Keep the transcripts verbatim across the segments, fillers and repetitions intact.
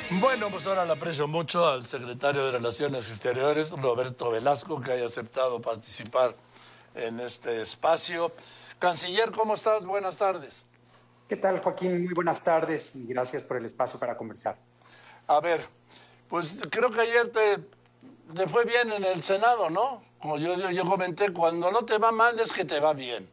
Bueno, pues ahora le aprecio mucho al secretario de Relaciones Exteriores, Roberto Velasco, que haya aceptado participar en este espacio. Canciller, ¿cómo estás? Buenas tardes. ¿Qué tal, Joaquín? Muy buenas tardes y gracias por el espacio para conversar. A ver, pues creo que ayer te, te fue bien en el Senado, ¿no? Como yo, yo, yo comenté, cuando no te va mal es que te va bien.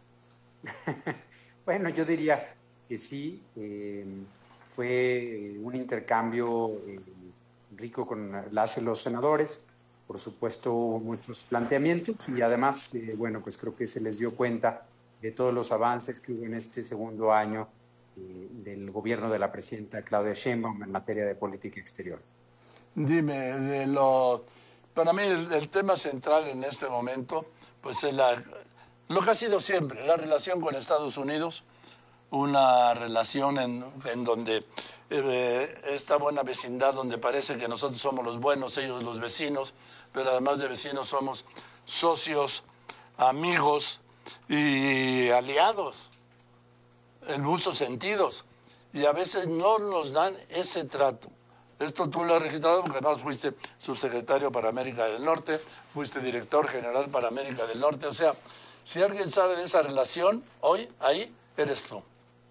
Bueno, yo diría que sí, eh, fue un intercambio eh, rico con las y los senadores. Por supuesto, hubo muchos planteamientos y además, eh, bueno, pues creo que se les dio cuenta de todos los avances que hubo en este segundo año eh, del gobierno de la presidenta Claudia Sheinbaum en materia de política exterior. Dime, de lo, para mí el, el tema central en este momento, pues es la, lo que ha sido siempre, la relación con Estados Unidos, una relación en, en donde eh, esta buena vecindad, donde parece que nosotros somos los buenos, ellos los vecinos, pero además de vecinos somos socios, amigos y aliados en muchos sentidos, y a veces no nos dan ese trato. Esto tú lo has registrado porque además fuiste subsecretario para América del Norte, fuiste director general para América del Norte. O sea, si alguien sabe de esa relación, hoy, ahí, eres tú.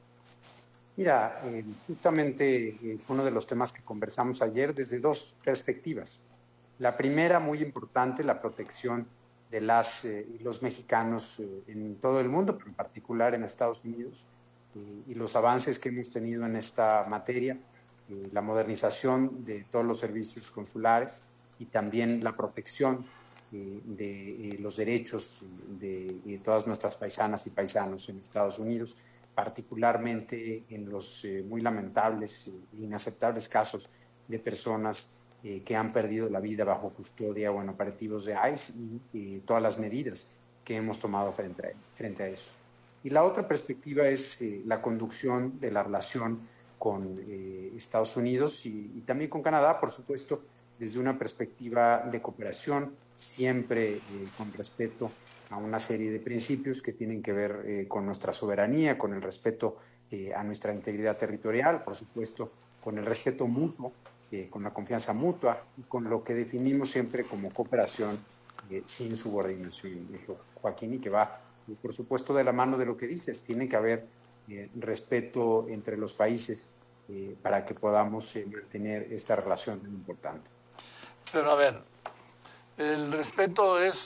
Mira, eh, justamente eh, fue uno de los temas que conversamos ayer desde dos perspectivas. La primera, muy importante, la protección de las eh, y los mexicanos eh, en todo el mundo, pero en particular en Estados Unidos, eh, y los avances que hemos tenido en esta materia, eh, la modernización de todos los servicios consulares y también la protección eh, de eh, los derechos de, de todas nuestras paisanas y paisanos en Estados Unidos, particularmente en los eh, muy lamentables e inaceptables casos de personas eh, que han perdido la vida bajo custodia o en operativos de ICE y eh, todas las medidas que hemos tomado frente a, frente a eso. Y la otra perspectiva es eh, la conducción de la relación con eh, Estados Unidos y, y también con Canadá, por supuesto, desde una perspectiva de cooperación, siempre eh, con respeto a una serie de principios que tienen que ver eh, con nuestra soberanía, con el respeto eh, a nuestra integridad territorial, por supuesto, con el respeto mutuo, eh, con la confianza mutua y con lo que definimos siempre como cooperación eh, sin subordinación, Joaquín, y que va, eh, por supuesto, de la mano de lo que dices. Tiene que haber eh, respeto entre los países eh, para que podamos eh, mantener esta relación tan importante. Pero a ver, el respeto es,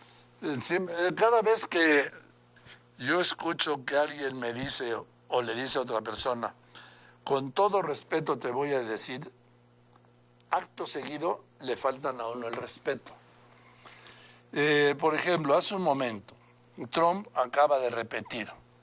cada vez que yo escucho que alguien me dice o le dice a otra persona, con todo respeto te voy a decir, acto seguido le faltan a uno el respeto. Eh, por ejemplo, hace un momento, Trump acaba de repetir,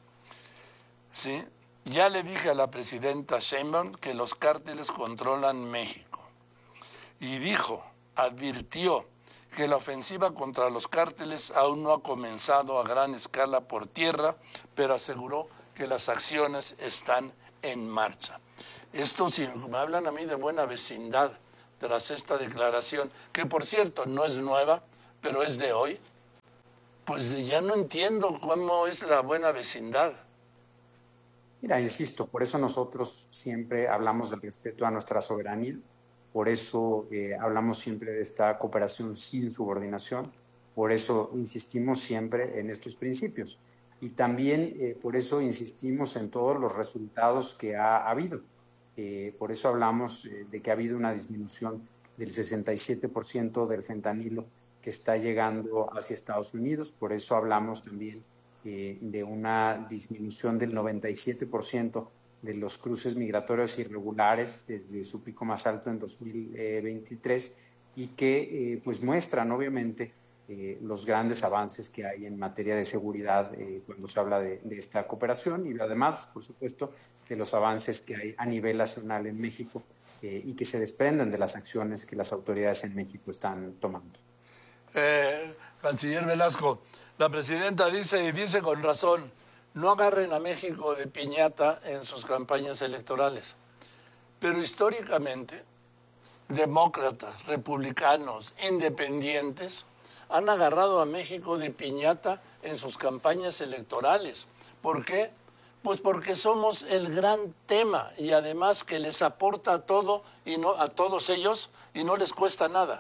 ¿sí? Ya le dije a la presidenta Sheinbaum que los cárteles controlan México. Y dijo, advirtió, que la ofensiva contra los cárteles aún no ha comenzado a gran escala por tierra, pero aseguró que las acciones están en marcha. Esto, si me hablan a mí de buena vecindad, tras esta declaración, que por cierto no es nueva, pero es de hoy, pues ya no entiendo cómo es la buena vecindad. Mira, insisto, por eso nosotros siempre hablamos del respeto a nuestra soberanía, por eso eh, hablamos siempre de esta cooperación sin subordinación, por eso insistimos siempre en estos principios y también eh, por eso insistimos en todos los resultados que ha habido. Eh, por eso hablamos eh, de que ha habido una disminución del sesenta y siete por ciento del fentanilo que está llegando hacia Estados Unidos, por eso hablamos también eh, de una disminución del noventa y siete por ciento de los cruces migratorios irregulares desde su pico más alto en dos mil veintitrés y que eh, pues muestran obviamente eh, los grandes avances que hay en materia de seguridad eh, cuando se habla de, de esta cooperación y además, por supuesto, de los avances que hay a nivel nacional en México eh, y que se desprenden de las acciones que las autoridades en México están tomando. Eh, Canciller Velasco, la presidenta dice, y dice con razón, no agarren a México de piñata en sus campañas electorales. Pero históricamente, demócratas, republicanos, independientes, han agarrado a México de piñata en sus campañas electorales. ¿Por qué? Pues porque somos el gran tema y además que les aporta a todo y no a todos ellos y no les cuesta nada.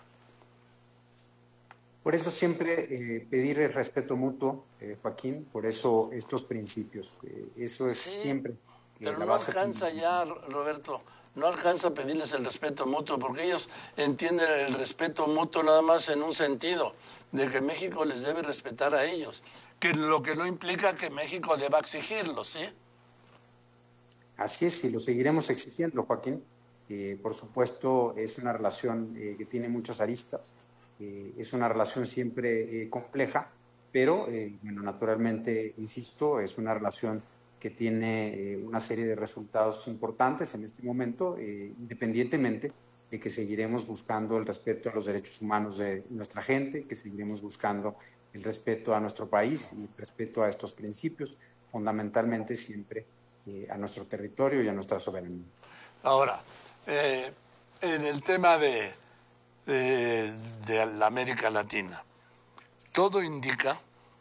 Por eso siempre eh, pedir el respeto mutuo, eh, Joaquín, por eso estos principios. Eh, eso es Sí, siempre eh, pero la no base alcanza ya, Roberto, no alcanza a pedirles el respeto mutuo porque ellos entienden el respeto mutuo nada más en un sentido, de que México les debe respetar a ellos, que lo que no implica que México deba exigirlo, ¿sí? Así es, y lo seguiremos exigiendo, Joaquín. Eh, por supuesto, es una relación eh, que tiene muchas aristas, eh, es una relación siempre eh, compleja, pero, eh, bueno, naturalmente, insisto, es una relación que tiene eh, una serie de resultados importantes en este momento, eh, independientemente de que seguiremos buscando el respeto a los derechos humanos de nuestra gente, que seguiremos buscando el respeto a nuestro país y el respeto a estos principios, fundamentalmente siempre eh, a nuestro territorio y a nuestra soberanía. Ahora, eh, en el tema de, de, de la América Latina, todo indica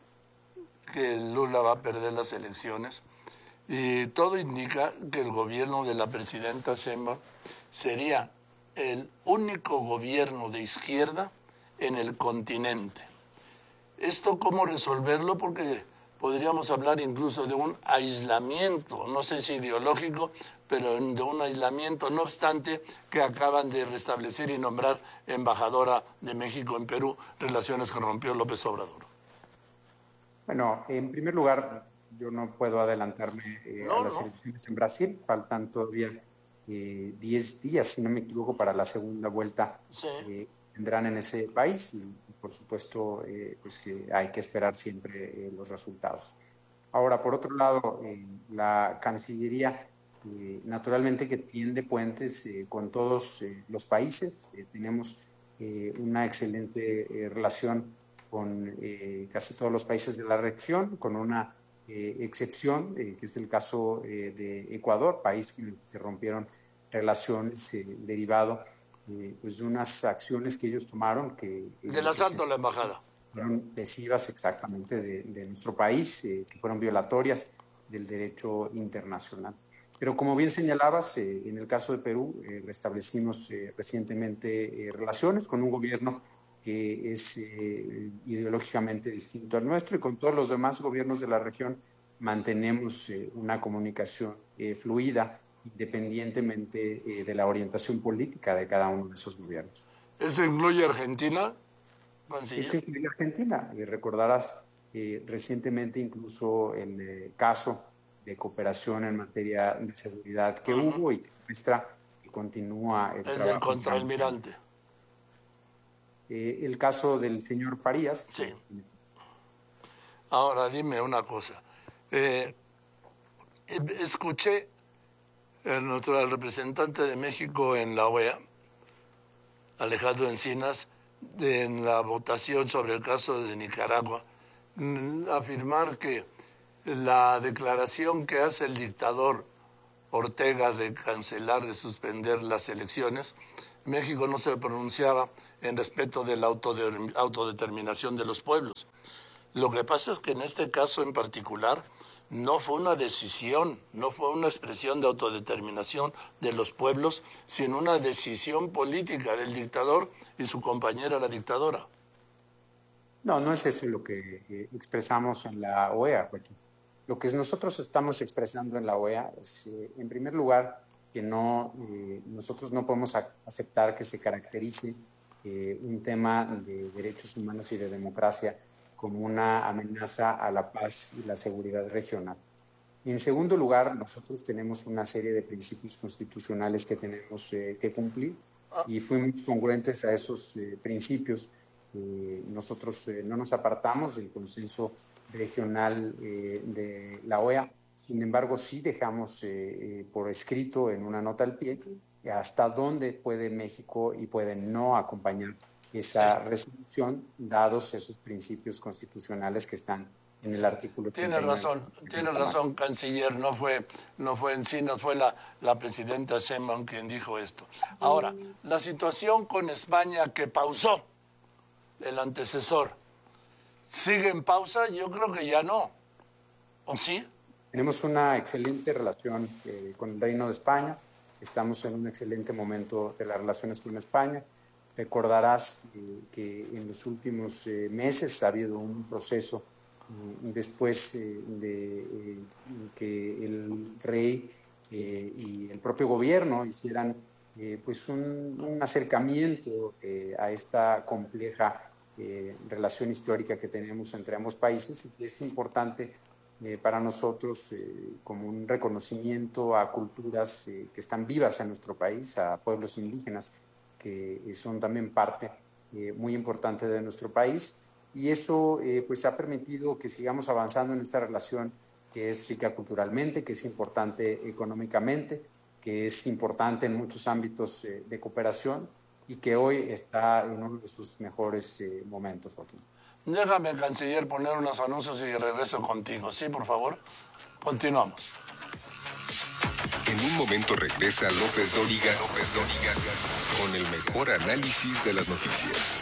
que Lula va a perder las elecciones y todo indica que el gobierno de la presidenta Sheinbaum sería el único gobierno de izquierda en el continente. ¿Esto cómo resolverlo? Porque podríamos hablar incluso de un aislamiento, no sé si ideológico, pero de un aislamiento, no obstante que acaban de restablecer y nombrar embajadora de México en Perú, relaciones que rompió López Obrador. Bueno, en primer lugar, yo no puedo adelantarme eh, a No, las no. elecciones en Brasil, faltan todavía eh, diez días, si no me equivoco, para la segunda vuelta Sí. eh, tendrán en ese país y, y por supuesto, eh, pues que hay que esperar siempre eh, los resultados. Ahora, por otro lado, eh, la Cancillería eh, naturalmente que tiende puentes eh, con todos eh, los países. Eh, tenemos eh, una excelente eh, relación con eh, casi todos los países de la región, con una eh, excepción, eh, que es el caso eh, de Ecuador, país con el que se rompieron relaciones eh, derivado eh, pues de unas acciones que ellos tomaron que Del eh, pues, asalto a la embajada. fueron lesivas exactamente de, de nuestro país, eh, que fueron violatorias del derecho internacional. Pero como bien señalabas, eh, en el caso de Perú, eh, restablecimos eh, recientemente eh, relaciones con un gobierno que es eh, ideológicamente distinto al nuestro y con todos los demás gobiernos de la región mantenemos eh, una comunicación eh, fluida independientemente eh, de la orientación política de cada uno de esos gobiernos. ¿Eso incluye Argentina, canciller? Esto incluye Argentina y recordarás eh, recientemente incluso el eh, caso de cooperación en materia de seguridad que Uh-huh. hubo y que muestra que continúa el El del trabajo. contraalmirante. Eh, el caso del señor Farías. Sí. Eh, Ahora dime una cosa. Eh, escuché a nuestro representante de México en la O E A, Alejandro Encinas, de, en la votación sobre el caso de Nicaragua, afirmar que la declaración que hace el dictador Ortega de cancelar, de suspender las elecciones, México no se pronunciaba en respeto de la autodeterminación de los pueblos. Lo que pasa es que en este caso en particular no fue una decisión, no fue una expresión de autodeterminación de los pueblos, sino una decisión política del dictador y su compañera la dictadora. No, no es eso lo que eh, expresamos en la O E A, Joaquín. Lo que nosotros estamos expresando en la O E A es, eh, en primer lugar, que no, eh, nosotros no podemos aceptar que se caracterice eh, un tema de derechos humanos y de democracia como una amenaza a la paz y la seguridad regional. Y en segundo lugar, nosotros tenemos una serie de principios constitucionales que tenemos eh, que cumplir y fuimos congruentes a esos eh, principios. Eh, nosotros eh, no nos apartamos del consenso regional eh, de la O E A, sin embargo sí dejamos eh, eh, por escrito en una nota al pie hasta dónde puede México y puede no acompañar esa resolución, dados esos principios constitucionales que están en el artículo Tiene treinta y nueve. razón, tiene razón, canciller, no fue, no fue en sí, no fue la, la presidenta Sheinbaum quien dijo esto. Ahora, la situación con España que pausó el antecesor, ¿sigue en pausa? Yo creo que ya no. ¿O sí? Tenemos una excelente relación eh, con el Reino de España, estamos en un excelente momento de las relaciones con España. Recordarás eh, que en los últimos eh, meses ha habido un proceso eh, después eh, de eh, que el rey eh, y el propio gobierno hicieran eh, pues un, un acercamiento eh, a esta compleja eh, relación histórica que tenemos entre ambos países, y que es importante eh, para nosotros eh, como un reconocimiento a culturas eh, que están vivas en nuestro país, a pueblos indígenas que son también parte eh, muy importante de nuestro país, y eso eh, pues ha permitido que sigamos avanzando en esta relación que es rica culturalmente, que es importante económicamente, que es importante en muchos ámbitos eh, de cooperación, y que hoy está en uno de sus mejores eh, momentos, Joaquín. Déjame, canciller, poner unos anuncios y regreso contigo. Sí, por favor. Continuamos. En un momento regresa López Dóriga, López Dóriga, con el mejor análisis de las noticias.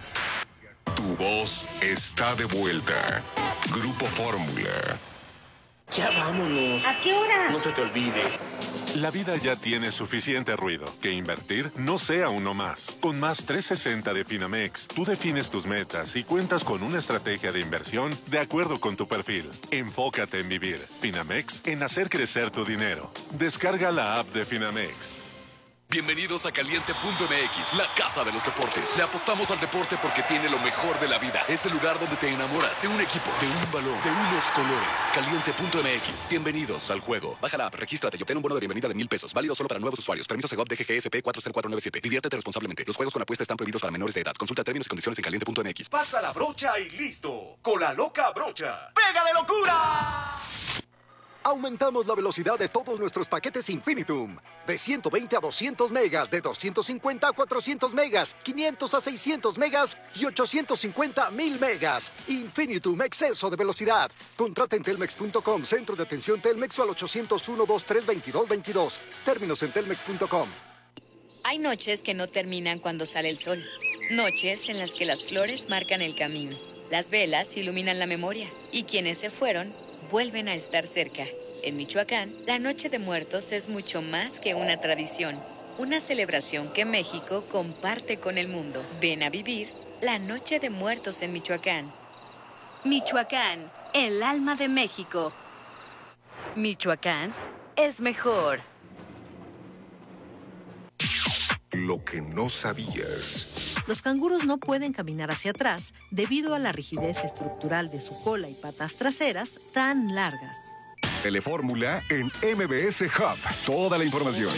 Tu voz está de vuelta. Grupo Fórmula. Ya vámonos. ¿A qué hora? No se te olvide. La vida ya tiene suficiente ruido. Que invertir no sea uno más. Con Más trescientos sesenta de Finamex, tú defines tus metas y cuentas con una estrategia de inversión de acuerdo con tu perfil. Enfócate en vivir. Finamex, en hacer crecer tu dinero. Descarga la app de Finamex. Bienvenidos a Caliente punto M X, la casa de los deportes. Le apostamos al deporte porque tiene lo mejor de la vida. Es el lugar donde te enamoras de un equipo, de un balón, de unos colores. Caliente punto M X, bienvenidos al juego. Baja la app, regístrate y obtén un bono de bienvenida de mil pesos. Válido solo para nuevos usuarios. Permiso Segov D G G S P cuatro cero cuatro nueve siete. Diviértete responsablemente. Los juegos con apuesta están prohibidos para menores de edad. Consulta términos y condiciones en Caliente punto M X. Pasa la brocha y listo. Con la loca brocha. ¡Pega de locura! Aumentamos la velocidad de todos nuestros paquetes Infinitum. De ciento veinte a doscientos megas, de doscientos cincuenta a cuatrocientos megas, quinientos a seiscientos megas y ochocientos cincuenta a mil megas. Infinitum, exceso de velocidad. Contrata en telmex punto com, centro de atención Telmex, o al ochocientos uno, veintitrés, veintidós, veintidós. Términos en telmex punto com. Hay noches que no terminan cuando sale el sol. Noches en las que las flores marcan el camino. Las velas iluminan la memoria. Y quienes se fueron vuelven a estar cerca. En Michoacán, la Noche de Muertos es mucho más que una tradición. Una celebración que México comparte con el mundo. Ven a vivir la Noche de Muertos en Michoacán. Michoacán, el alma de México. Michoacán es mejor. Lo que no sabías. Los canguros no pueden caminar hacia atrás debido a la rigidez estructural de su cola y patas traseras tan largas. Telefórmula en M B S Hub. Toda la información.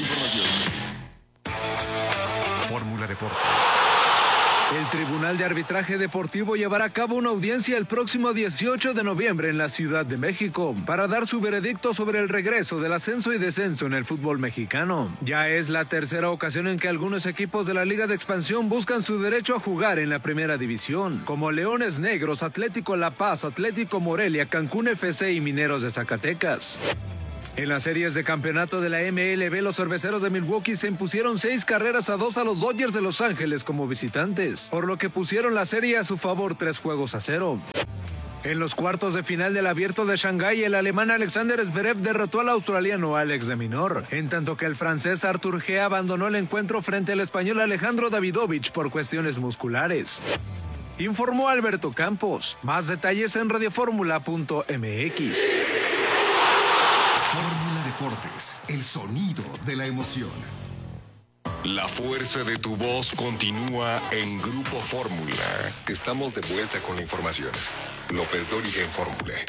Fórmula Deportes. El Tribunal de Arbitraje Deportivo llevará a cabo una audiencia el próximo dieciocho de noviembre en la Ciudad de México para dar su veredicto sobre el regreso del ascenso y descenso en el fútbol mexicano. Ya es la tercera ocasión en que algunos equipos de la Liga de Expansión buscan su derecho a jugar en la Primera División, como Leones Negros, Atlético La Paz, Atlético Morelia, Cancún F C y Mineros de Zacatecas. En las series de campeonato de la M L B, los cerveceros de Milwaukee se impusieron seis carreras a dos a los Dodgers de Los Ángeles como visitantes, por lo que pusieron la serie a su favor tres juegos a cero. En los cuartos de final del Abierto de Shanghái, el alemán Alexander Zverev derrotó al australiano Alex de Minaur, en tanto que el francés Arthur G abandonó el encuentro frente al español Alejandro Davidovich por cuestiones musculares. Informó Alberto Campos. Más detalles en radioformula punto m x. Fórmula Deportes, el sonido de la emoción. La fuerza de tu voz continúa en Grupo Fórmula. Estamos de vuelta con la información. López Dóriga en Fórmula.